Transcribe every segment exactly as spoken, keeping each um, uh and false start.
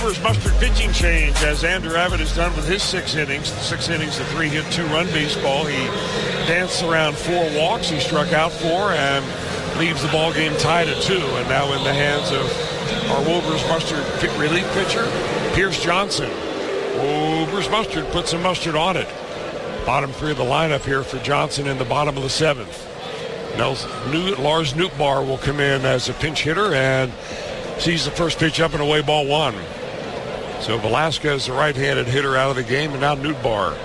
Wolvers Mustard pitching change as Andrew Abbott is done with his six innings. Six innings of three-hit, two-run baseball. He danced around four walks. He struck out four and leaves the ball game tied at two. And now in the hands of our Wolvers Mustard relief pitcher, Pierce Johnson. Wolvers Mustard puts some mustard on it. Bottom three of the lineup here for Johnson in the bottom of the seventh. Nelson, New, Lars Nootbaar will come in as a pinch hitter and sees the first pitch up and away, ball one. So Velasquez, the right-handed hitter, out of the game, and now Nootbaar.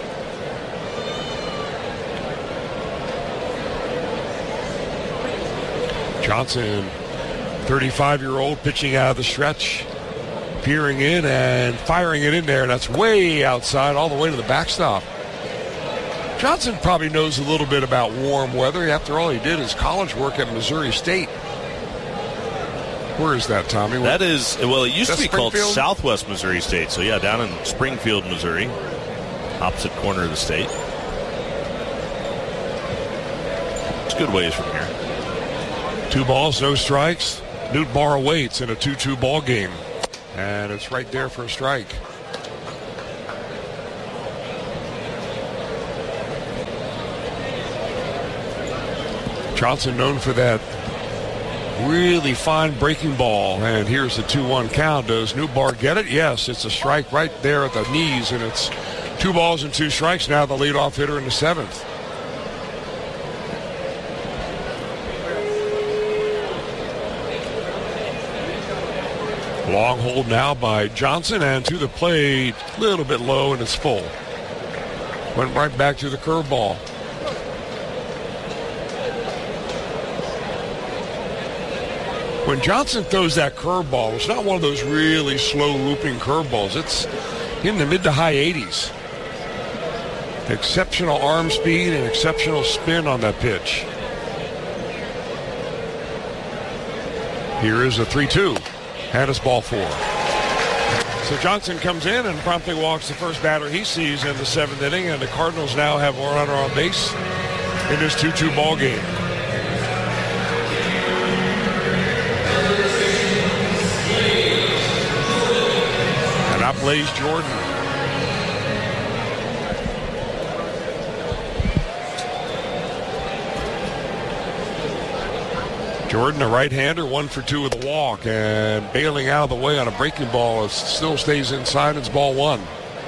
Johnson, thirty-five-year-old, pitching out of the stretch, peering in and firing it in there, and that's way outside, all the way to the backstop. Johnson probably knows a little bit about warm weather. After all, he did his college work at Missouri State. Where is that, Tommy? That is, well, it used to be called Springfield? Southwest Missouri State. So, yeah, down in Springfield, Missouri, opposite corner of the state. It's a good ways from here. Two balls, no strikes. Nootbaar awaits in a two two ball game. And it's right there for a strike. Johnson known for that really fine breaking ball. And here's the two one count. Does Nootbaar get it? Yes, it's a strike right there at the knees. And it's two balls and two strikes. Now the leadoff hitter in the seventh. Long hold now by Johnson, and to the plate, a little bit low, and it's full. Went right back to the curveball. When Johnson throws that curveball, it's not one of those really slow looping curveballs. It's in the mid to high eighties. Exceptional arm speed and exceptional spin on that pitch. Here is a three two. And it's ball four. So Johnson comes in and promptly walks the first batter he sees in the seventh inning, and the Cardinals now have one runner on base in this two two ball game. And up Blaze Jordan. Jordan, a right-hander, one for two with a walk, and bailing out of the way on a breaking ball. It still stays inside. It's ball one.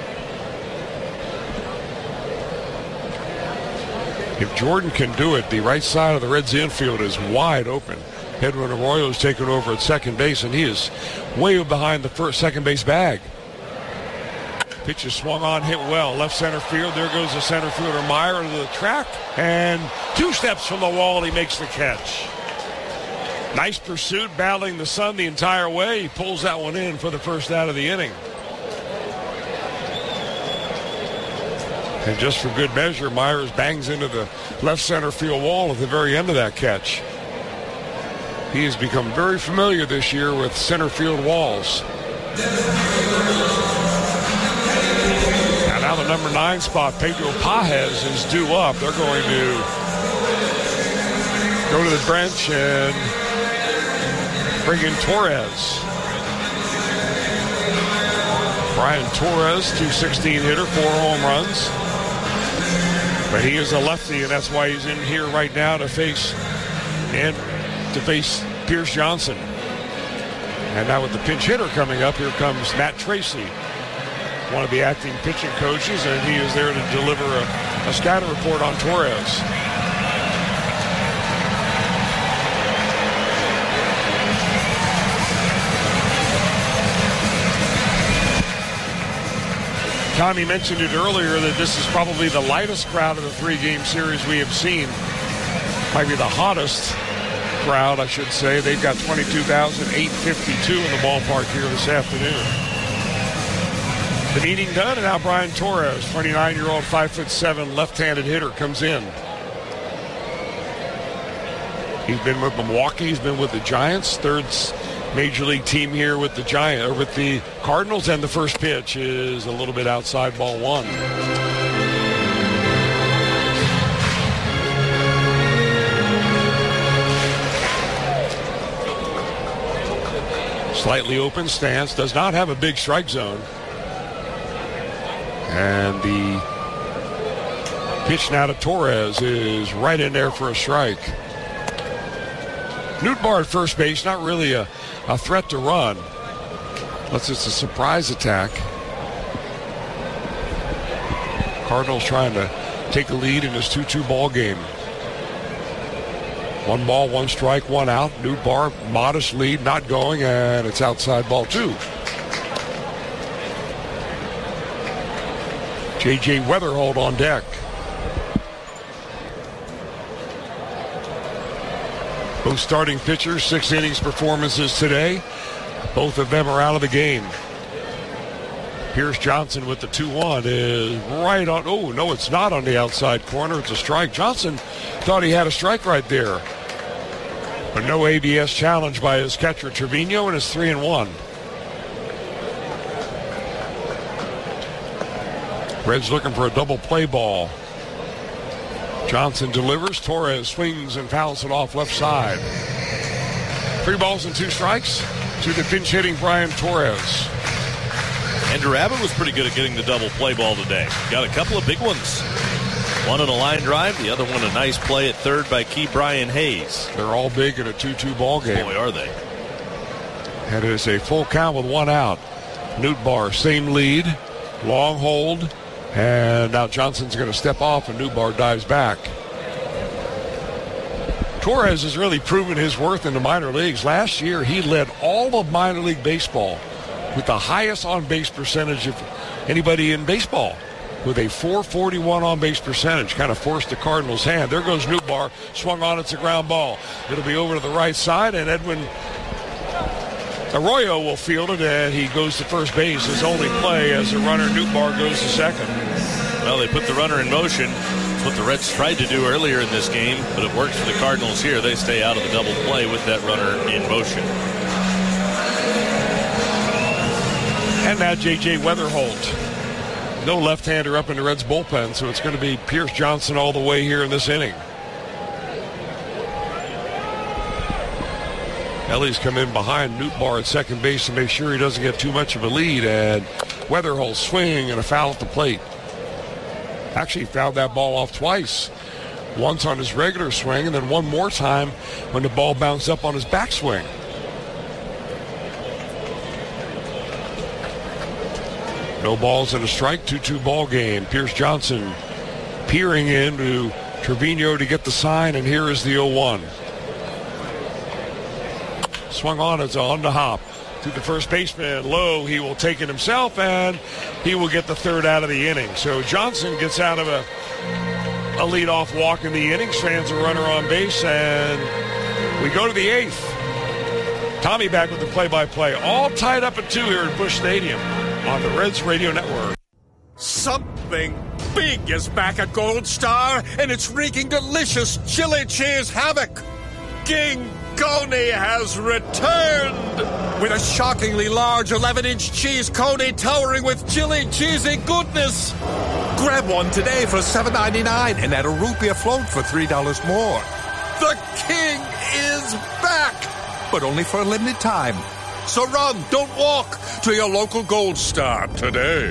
If Jordan can do it, the right side of the Reds infield is wide open. Edwin Arroyo is taken over at second base, and he is way behind the first second base bag. Pitch is swung on, hit well. Left center field. There goes the center fielder Meyer to the track, and two steps from the wall, he makes the catch. Nice pursuit, battling the sun the entire way. He pulls that one in for the first out of the inning. And just for good measure, Myers bangs into the left center field wall at the very end of that catch. He has become very familiar this year with center field walls. And now the number nine spot, Pedro Pajes, is due up. They're going to go to the bench and bring in Torres. Brian Torres, two sixteen hitter, four home runs. But he is a lefty, and that's why he's in here right now to face and to face Pierce Johnson. And now with the pinch hitter coming up, here comes Matt Tracy, one of the acting pitching coaches, and he is there to deliver a, a scouting report on Torres. Tommy mentioned it earlier that this is probably the lightest crowd of the three-game series we have seen. Might be the hottest crowd, I should say. They've got twenty-two thousand eight hundred fifty-two in the ballpark here this afternoon. The meeting done, and now Brian Torres, twenty-nine-year-old, five foot seven left-handed hitter, comes in. He's been with Milwaukee. He's been with the Giants, third major league team here with the Giant or with the Cardinals, and the first pitch is a little bit outside, ball one. Slightly open stance, does not have a big strike zone. And the pitch now to Torres is right in there for a strike. Nootbaar at first base, not really a, a threat to run, unless it's a surprise attack. Cardinals trying to take a lead in this two two ball game. One ball, one strike, one out. Nootbaar, modest lead, not going, and it's outside ball two. J J Weatherholt on deck. Both starting pitchers, six innings performances today. Both of them are out of the game. Pierce Johnson with the two one is right on. Oh, no, it's not on the outside corner. It's a strike. Johnson thought he had a strike right there. But no A B S challenge by his catcher Trevino, and it's three and one. Reds looking for a double play ball. Johnson delivers. Torres swings and fouls it off left side. Three balls and two strikes to the pinch hitting Brian Torres. Andrew Abbott was pretty good at getting the double play ball today. Got a couple of big ones. One on a line drive, the other one a nice play at third by Key Brian Hayes. They're all big in a two two ball game. Boy, are they. And it is a full count with one out. Nootbaar, same lead, long hold, and now Johnson's going to step off and Nootbaar dives back. Torres has really proven his worth in the minor leagues. Last year, he led all of minor league baseball with the highest on-base percentage of anybody in baseball, with a four forty-one on-base percentage. Kind of forced the Cardinals' hand. There goes Nootbaar, swung on, it's a ground ball. It'll be over to the right side, and Edwin Arroyo will field it, and he goes to first base. His only play as the runner, Nootbaar, goes to second. Well, they put the runner in motion. That's what the Reds tried to do earlier in this game, but it works for the Cardinals here. They stay out of the double play with that runner in motion. And now J J Weatherholt. No left-hander up in the Reds bullpen, so it's going to be Pierce Johnson all the way here in this inning. Ellie's come in behind Nootbaar at second base to make sure he doesn't get too much of a lead, and Weatherholt swing and a foul at the plate. Actually fouled that ball off twice. Once on his regular swing, and then one more time when the ball bounced up on his backswing. No balls and a strike, two two ball game. Pierce Johnson peering into Trevino to get the sign, and here is the oh one. Swung on, it's on the hop to the first baseman. Low, he will take it himself, and he will get the third out of the inning. So Johnson gets out of a, a leadoff walk in the inning, strands a runner on base, and we go to the eighth. Tommy back with the play-by-play. All tied up at two here at Busch Stadium on the Reds Radio Network. Something big is back at Gold Star, and it's wreaking delicious chili cheese havoc. King Coney has returned with a shockingly large eleven-inch cheese coney towering with chili cheesy goodness. Grab one today for seven ninety-nine and add a root beer float for three dollars more. The king is back, but only for a limited time. So run, don't walk, to your local Gold Star today.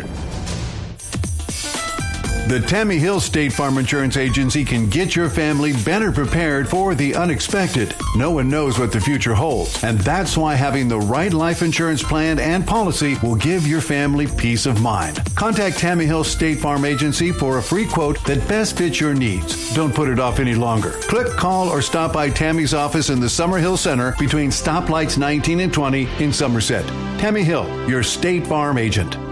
The Tammy Hill State Farm Insurance Agency can get your family better prepared for the unexpected. No one knows what the future holds, and that's why having the right life insurance plan and policy will give your family peace of mind. Contact Tammy Hill State Farm Agency for a free quote that best fits your needs. Don't put it off any longer. Click, call, or stop by Tammy's office in the Summerhill Center between stoplights nineteen and twenty in Somerset. Tammy Hill, your State Farm agent.